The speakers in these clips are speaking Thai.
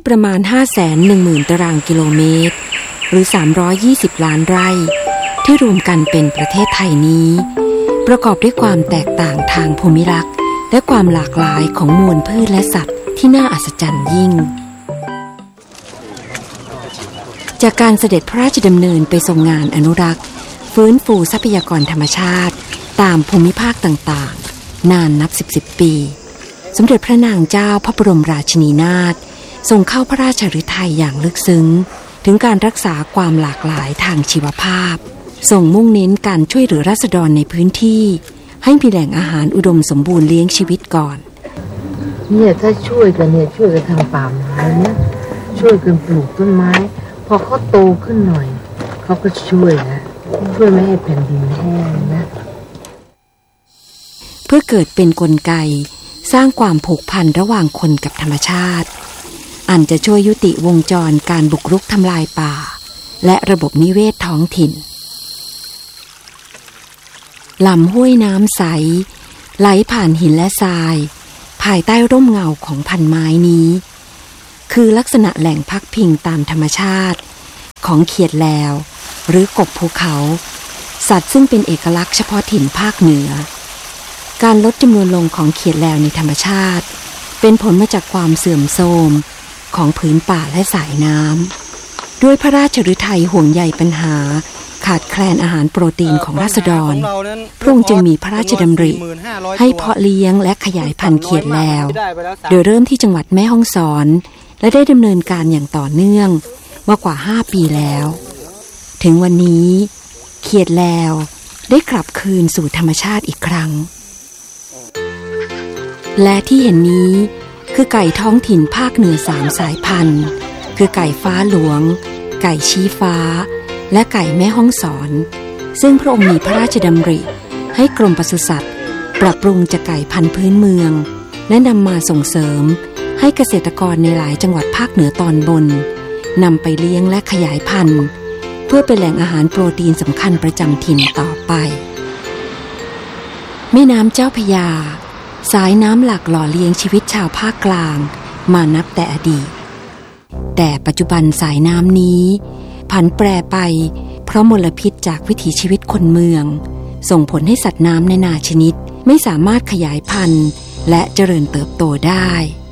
ประมาณ 510,000 ตารางกิโลเมตรหรือ320ล้านไร่ที่รวมกันเป็นประเทศไทยนี้ประกอบด้วยความแตกต่างทางภูมิรักษ์และความหลากหลายของมวลพืชและสัตว์ที่น่าอัศจรรย์ยิ่งจากการเสด็จพระราชดำเนินไปทรงงานอนุรักษ์ฟื้นฟูทรัพยากรธรรมชาติตามภูมิภาคต่างๆนานนับ10ปีสมเด็จพระนางเจ้าพระบรมราชินีนาถทรงเข้าพระราชฤทัยอย่างลึกซึ้งถึงการรักษาความหลากหลายทางชีวภาพทรงมุ่งเน้นการช่วยเหลือราษฎรในพื้นที่ให้มีแหล่งอาหารอุดมสมบูรณ์เลี้ยงชีวิตก่อนเนี่ยถ้าช่วยกันทำป่าไม้นะช่วยกันปลูกต้นไม้พอเขาโตขึ้นหน่อยเขาก็ช่วยไม่ให้แผ่นดินแห้งนะเพื่อเกิดเป็นกลไกสร้างความผูกพันระหว่างคนกับธรรมชาติอันจะช่วยยุติวงจรการบุกรุกทำลายป่าและระบบนิเวศท้องถิ่นลำห้วยน้ำใสไหลผ่านหินและทรายภายใต้ร่มเงาของพันไม้นี้คือลักษณะแหล่งพักพิงตามธรรมชาติของเขียดแลวหรือกบภูเขาสัตว์ซึ่งเป็นเอกลักษณ์เฉพาะถิ่นภาคเหนือการลดจำนวนลงของเขียดแลวในธรรมชาติเป็นผลมาจากความเสื่อมโทรมของผืนป่าและสายน้ำด้วยพระราชฤทัยห่วงใยปัญหาขาดแคลนอาหารโปรตีนของราษฎรพระองค์จึงมีพระราชดำริให้เพาะเลี้ยงและขยายพันธุ์เขียดแลวโดยเริ่มที่จังหวัดแม่ฮ่องสอนและได้ดำเนินการอย่างต่อเนื่องมากว่า5ปีแล้วถึงวันนี้เขียดแลวได้กลับคืนสู่ธรรมชาติอีกครั้งและที่เห็นนี้คือไก่ท้องถิ่นภาคเหนือ3สายพันธุ์คือไก่ฟ้าหลวงไก่ชี้ฟ้าและไก่แม่ฮ่องสอนซึ่งพระองค์มีพระราชดำริให้กรมปศุสัตว์ปรับปรุงจากไก่พันธุ์พื้นเมืองและนำมาส่งเสริมให้เกษตรกรในหลายจังหวัดภาคเหนือตอนบนนำไปเลี้ยงและขยายพันธุ์เพื่อเป็นแหล่งอาหารโปรตีนสำคัญประจำถิ่นต่อไปแม่น้ำเจ้าพระยาสายน้ำหลักหล่อเลี้ยงชีวิตชาวภาคกลางมานับแต่อดีตแต่ปัจจุบันสายน้ำนี้ผันแปรไปเพราะมลพิษจากวิถีชีวิตคนเมืองส่งผลให้สัตว์น้ำนานาชนิดไม่สามารถขยายพันธุ์และเจริญเติบโตได้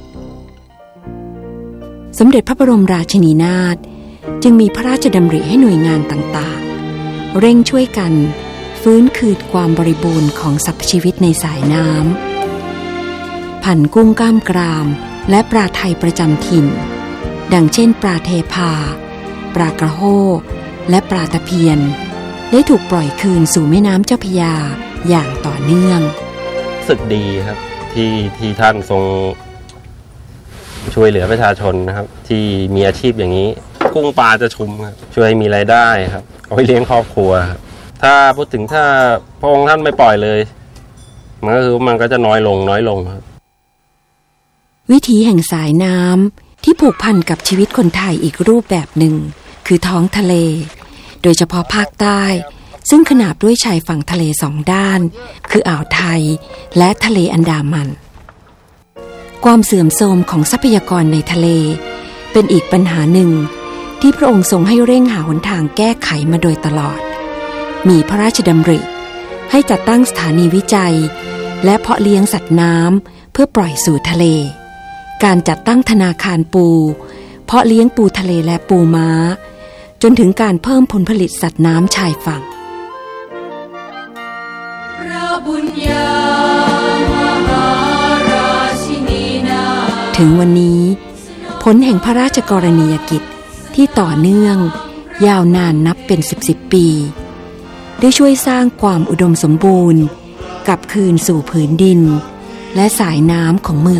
สมเด็จพระบรมราชินีนาถจึงมีพระราชดำริให้หน่วยงานต่างๆเร่งช่วยกันฟื้นคืนความบริบูรณ์ของสรรพชีวิตในสายน้ำพันธุ์กุ้งกล้ามกรามและปลาไทยประจำถิ่นดังเช่นปลาเทพาปลากระโห้และปลาตะเพียนได้ถูกปล่อยคืนสู่แม่น้ำเจ้าพระยาอย่างต่อเนื่องรู้สึกดีครับที่ท่านทรงช่วยเหลือประชาชนนะครับที่มีอาชีพอย่างนี้กุ้งปลาจะชุมครับช่วยมีรายได้ครับเอาไปเลี้ยงครอบครัวครับถ้าพูดถึงถ้าพระองค์ท่านไม่ปล่อยเลยมันก็จะน้อยลงครับวิถีแห่งสายน้ำที่ผูกพันกับชีวิตคนไทยอีกรูปแบบหนึ่งคือท้องทะเลโดยเฉพาะภาคใต้ซึ่งขนาบด้วยชายฝั่งทะเล2ด้านคืออ่าวไทยและทะเลอันดามันความเสื่อมโทรมของทรัพยากรในทะเลเป็นอีกปัญหาหนึ่งที่พระองค์ทรงให้เร่งหาหนทางแก้ไขมาโดยตลอดมีพระราชดำริให้จัดตั้งสถานีวิจัยและเพาะเลี้ยงสัตว์น้ำเพื่อปล่อยสู่ทะเลการจัดตั้งธนาคารปูเพาะเลี้ยงปูทะเลและปูม้าจนถึงการเพิ่มผลผลิตสัตว์น้ำชายฝั่งพระบุญญามหาราชินีนาถถึงวันนี้ผลแห่งพระราชกรณียกิจที่ต่อเนื่องยาวนานนับเป็น10ปีได้ช่วยสร้างความอุดมสมบูรณ์กลับคืนสู่ผืนดินและสายน้ำของเมือง